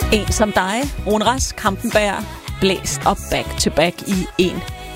En som dig, Rune Rask Kampenberg, blæst op back to back i en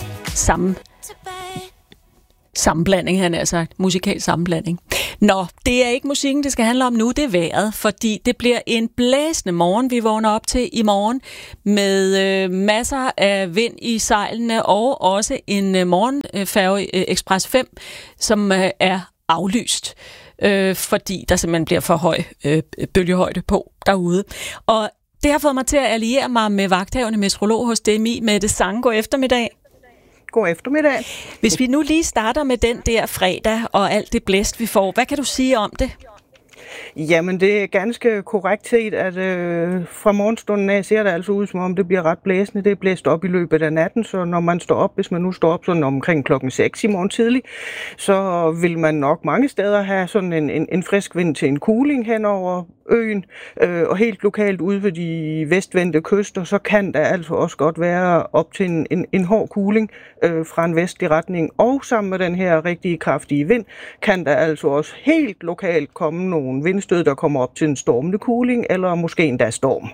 sammenblanding, han har sagt. Musikalsk sammenblanding. Nå, det er ikke musikken, det skal handle om nu, det er vejret, fordi det bliver en blæsende morgen, vi vågner op til i morgen, med masser af vind i sejlene, og også en morgenfærge Express 5, som er aflyst, fordi der simpelthen bliver for høj bølgehøjde på derude. Og det har fået mig til at alliere mig med vagthavende meteorolog hos DMI, Mette Sange. God eftermiddag. God eftermiddag. Hvis vi nu lige starter med den der fredag og alt det blæst, vi får, hvad kan du sige om det? Jamen, det er ganske korrekt set, at fra morgenstunden af ser det altså ud, som om det bliver ret blæsende. Det er blæst op i løbet af natten, så når man står op, hvis man nu står op sådan omkring klokken 6 i morgen tidlig, så vil man nok mange steder have sådan en frisk vind til en kuling hen over øen, og helt lokalt ude ved de vestvendte kyster, så kan der altså også godt være op til en hård kuling fra en vestlig retning, og sammen med den her rigtig kraftige vind, kan der altså også helt lokalt komme nogle vindstød, der kommer op til en stormende kuling, eller måske endda storm.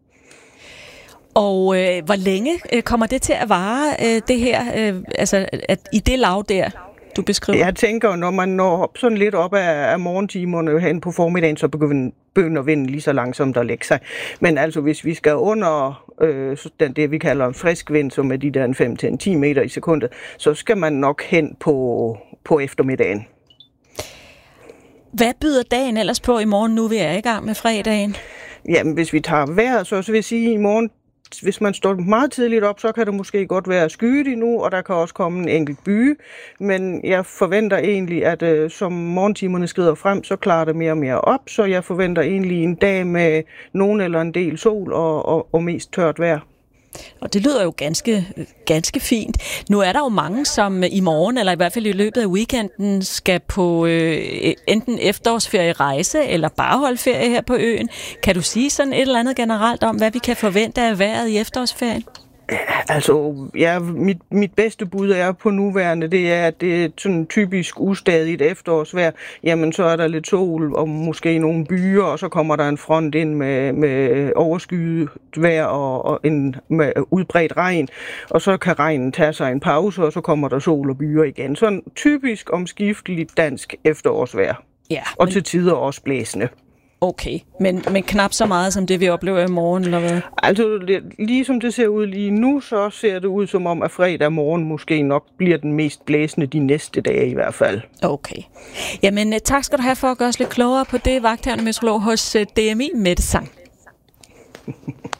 Og hvor længe kommer det til at vare, det her, altså at i det lav der, du beskriver? Jeg tænker, når man når op sådan lidt op af morgentimerne hen på formiddagen, så begynder vinden lige så langsomt at lægge sig. Men altså, hvis vi skal under det, vi kalder en frisk vind, som er de der 5-10 meter i sekundet, så skal man nok hen på eftermiddagen. Hvad byder dagen ellers på i morgen, nu vi er i gang med fredagen? Jamen, hvis vi tager vejret, så vil jeg sige, i morgen, hvis man står meget tidligt op, så kan det måske godt være skyet endnu, og der kan også komme en enkelt byge. Men jeg forventer egentlig, at som morgentimerne skrider frem, så klarer det mere og mere op. Så jeg forventer egentlig en dag med nogen eller en del sol og mest tørt vejr. Og det lyder jo ganske fint. Nu er der jo mange, som i morgen, eller i hvert fald i løbet af weekenden, skal på enten efterårsferierejse, eller bare holde ferie her på øen. Kan du sige sådan et eller andet generelt om, hvad vi kan forvente af vejret i efterårsferien? Altså, mit bedste bud er på nuværende, det er, at det er sådan typisk ustadigt efterårsvejr. Jamen, så er der lidt sol og måske nogle byer, og så kommer der en front ind med overskyet vejr og med udbredt regn. Og så kan regnen tage sig en pause, og så kommer der sol og byer igen. Sådan typisk omskifteligt dansk efterårsvejr. Ja, og til tider også blæsende. Okay, men knap så meget som det, vi oplever i morgen, eller hvad? Altså, lige som det ser ud lige nu, så ser det ud som om, at fredag morgen måske nok bliver den mest blæsende de næste dage i hvert fald. Okay. Jamen, tak skal du have for at gøre os lidt klogere på det, vagthavende meteorolog hos DMI, Mette Sange.